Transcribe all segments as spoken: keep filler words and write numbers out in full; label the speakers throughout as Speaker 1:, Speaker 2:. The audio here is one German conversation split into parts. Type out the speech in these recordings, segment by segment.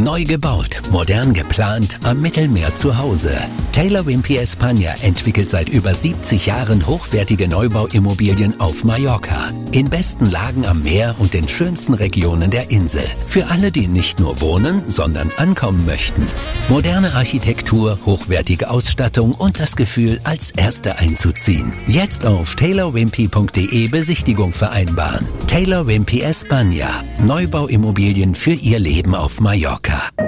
Speaker 1: Neu gebaut, modern geplant, am Mittelmeer zu Hause. Taylor Wimpey España entwickelt seit über siebzig Jahren hochwertige Neubauimmobilien auf Mallorca. In besten Lagen am Meer und den schönsten Regionen der Insel. Für alle, die nicht nur wohnen, sondern ankommen möchten. Moderne Architektur, hochwertige Ausstattung und das Gefühl, als Erste einzuziehen. Jetzt auf taylor wimpey punkt de Besichtigung vereinbaren. Taylor Wimpey España. Neubauimmobilien für Ihr Leben auf Mallorca.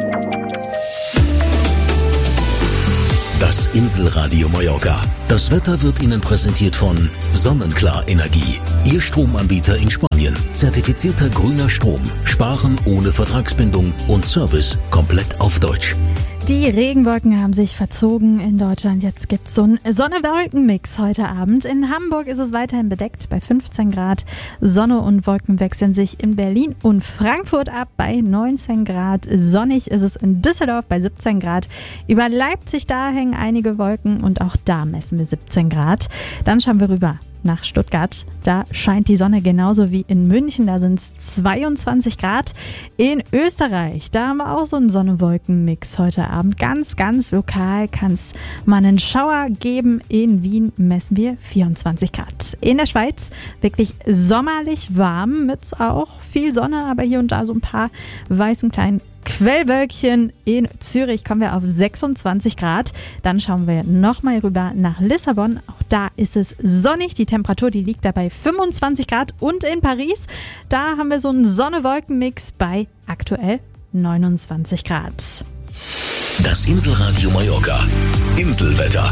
Speaker 2: Das Inselradio Mallorca. Das Wetter wird Ihnen präsentiert von Sonnenklar Energie. Ihr Stromanbieter in Spanien. Zertifizierter grüner Strom. Sparen ohne Vertragsbindung und Service komplett auf Deutsch.
Speaker 3: Die Regenwolken haben sich verzogen in Deutschland. Jetzt gibt's so einen Sonne-Wolken-Mix heute Abend. In Hamburg ist es weiterhin bedeckt bei fünfzehn Grad. Sonne und Wolken wechseln sich in Berlin und Frankfurt ab bei neunzehn Grad. Sonnig ist es in Düsseldorf bei siebzehn Grad. Über Leipzig, da hängen einige Wolken und auch da messen wir siebzehn Grad. Dann schauen wir rüber nach Stuttgart. Da scheint die Sonne genauso wie in München. Da sind es zweiundzwanzig Grad. In Österreich, da haben wir auch so einen Sonne-Wolken-Mix heute Abend. Ganz, ganz lokal kann es mal einen Schauer geben. In Wien messen wir vierundzwanzig Grad. In der Schweiz wirklich sommerlich warm mit auch viel Sonne, aber hier und da so ein paar weißen kleinen Quellwölkchen. In Zürich kommen wir auf sechsundzwanzig Grad. Dann schauen wir nochmal rüber nach Lissabon. Auch da ist es sonnig. Die Temperatur, die liegt da bei fünfundzwanzig Grad. Und in Paris, da haben wir so einen Sonne-Wolken-Mix bei aktuell neunundzwanzig Grad.
Speaker 2: Das Inselradio Mallorca. Inselwetter.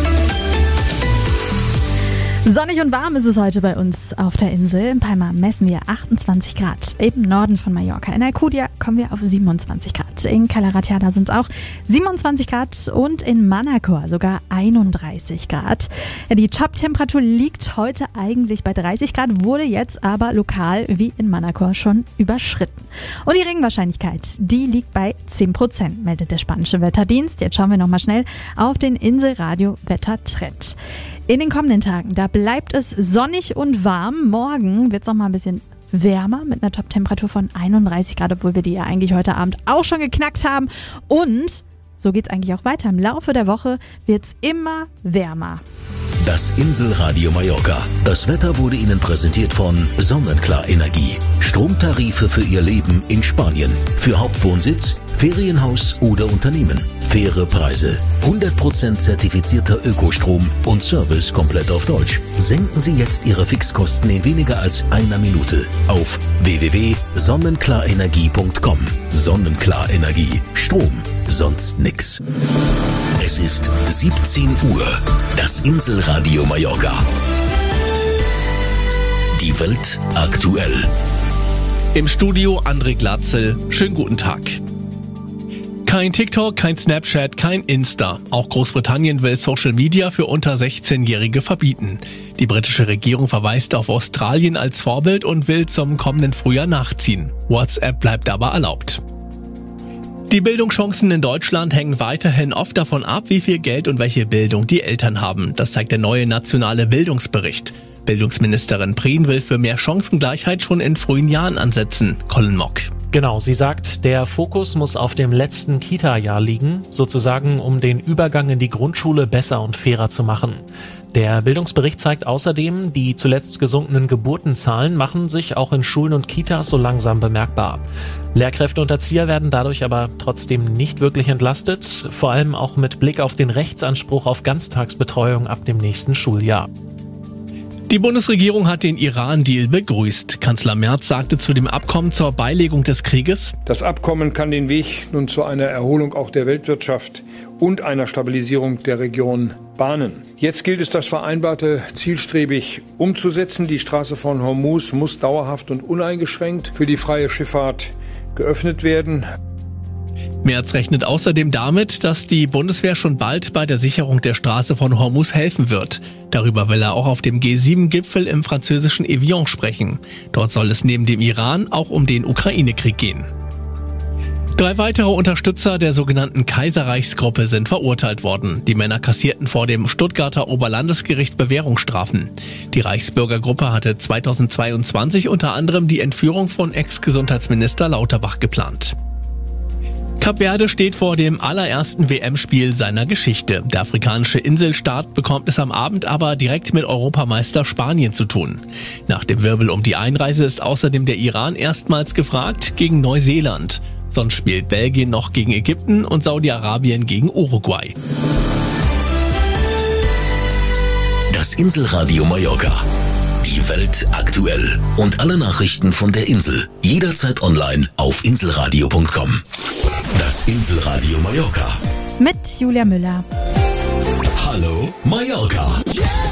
Speaker 3: Sonnig und warm ist es heute bei uns auf der Insel. In Palma messen wir achtundzwanzig Grad. Im Norden von Mallorca. In Alcudia kommen wir auf siebenundzwanzig Grad. In Cala Ratjada sind es auch siebenundzwanzig Grad und in Manacor sogar einunddreißig Grad. Ja, die Top-Temperatur liegt heute eigentlich bei dreißig Grad, wurde jetzt aber lokal wie in Manacor schon überschritten. Und die Regenwahrscheinlichkeit, die liegt bei zehn Prozent, meldet der spanische Wetterdienst. Jetzt schauen wir nochmal schnell auf den Inselradio-Wettertrend. In den kommenden Tagen, da bleibt es sonnig und warm. Morgen wird es noch mal ein bisschen wärmer mit einer Top-Temperatur von einunddreißig Grad, obwohl wir die ja eigentlich heute Abend auch schon geknackt haben. Und so geht es eigentlich auch weiter. Im Laufe der Woche wird es immer wärmer.
Speaker 2: Das Inselradio Mallorca. Das Wetter wurde Ihnen präsentiert von Sonnenklar Energie. Stromtarife für Ihr Leben in Spanien. Für Hauptwohnsitz, Ferienhaus oder Unternehmen. Faire Preise. hundert Prozent zertifizierter Ökostrom und Service komplett auf Deutsch. Senken Sie jetzt Ihre Fixkosten in weniger als einer Minute auf w w w punkt sonnenklar-energie punkt com. Sonnenklar Energie. Strom. Sonst nix. Es ist siebzehn Uhr. Das Inselradio Mallorca. Die Welt aktuell.
Speaker 4: Im Studio André Glatzel. Schönen guten Tag. Kein TikTok, kein Snapchat, kein Insta. Auch Großbritannien will Social Media für unter sechzehnjährige verbieten. Die britische Regierung verweist auf Australien als Vorbild und will zum kommenden Frühjahr nachziehen. WhatsApp bleibt aber erlaubt. Die Bildungschancen in Deutschland hängen weiterhin oft davon ab, wie viel Geld und welche Bildung die Eltern haben. Das zeigt der neue nationale Bildungsbericht. Bildungsministerin Prien will für mehr Chancengleichheit schon in frühen Jahren ansetzen. Colin Mock.
Speaker 5: Genau, sie sagt, der Fokus muss auf dem letzten Kita-Jahr liegen, sozusagen um den Übergang in die Grundschule besser und fairer zu machen. Der Bildungsbericht zeigt außerdem, die zuletzt gesunkenen Geburtenzahlen machen sich auch in Schulen und Kitas so langsam bemerkbar. Lehrkräfte und Erzieher werden dadurch aber trotzdem nicht wirklich entlastet, vor allem auch mit Blick auf den Rechtsanspruch auf Ganztagsbetreuung ab dem nächsten Schuljahr.
Speaker 4: Die Bundesregierung hat den Iran-Deal begrüßt. Kanzler Merz sagte zu dem Abkommen zur Beilegung des Krieges:
Speaker 6: Das Abkommen kann den Weg nun zu einer Erholung auch der Weltwirtschaft und einer Stabilisierung der Region bahnen. Jetzt gilt es, das Vereinbarte zielstrebig umzusetzen. Die Straße von Hormuz muss dauerhaft und uneingeschränkt für die freie Schifffahrt geöffnet werden.
Speaker 4: Merz rechnet außerdem damit, dass die Bundeswehr schon bald bei der Sicherung der Straße von Hormuz helfen wird. Darüber will er auch auf dem G sieben Gipfel im französischen Evian sprechen. Dort soll es neben dem Iran auch um den Ukraine-Krieg gehen. Drei weitere Unterstützer der sogenannten Kaiserreichsgruppe sind verurteilt worden. Die Männer kassierten vor dem Stuttgarter Oberlandesgericht Bewährungsstrafen. Die Reichsbürgergruppe hatte zweitausendzweiundzwanzig unter anderem die Entführung von Ex-Gesundheitsminister Lauterbach geplant. Kap Verde steht vor dem allerersten W M-Spiel seiner Geschichte. Der afrikanische Inselstaat bekommt es am Abend aber direkt mit Europameister Spanien zu tun. Nach dem Wirbel um die Einreise ist außerdem der Iran erstmals gefragt gegen Neuseeland. Sonst spielt Belgien noch gegen Ägypten und Saudi-Arabien gegen Uruguay.
Speaker 2: Das Inselradio Mallorca. Die Welt aktuell. Und alle Nachrichten von der Insel. Jederzeit online auf inselradio punkt com. Das Inselradio Mallorca.
Speaker 3: Mit Julia Müller.
Speaker 2: Hallo Mallorca.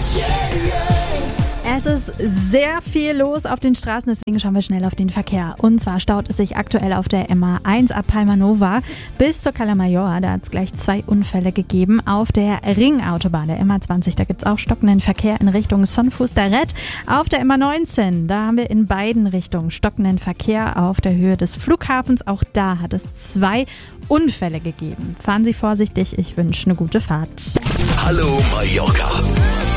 Speaker 3: Es ist sehr viel los auf den Straßen, deswegen schauen wir schnell auf den Verkehr. Und zwar staut es sich aktuell auf der M A eins ab Palma Nova bis zur Cala Mayor. Da hat es gleich zwei Unfälle gegeben. Auf der Ringautobahn, der M A zwanzig, da gibt es auch stockenden Verkehr in Richtung Son Fustaret. Auf der M A neunzehn, da haben wir in beiden Richtungen stockenden Verkehr auf der Höhe des Flughafens. Auch da hat es zwei Unfälle gegeben. Fahren Sie vorsichtig, ich wünsche eine gute Fahrt.
Speaker 2: Hallo Mallorca.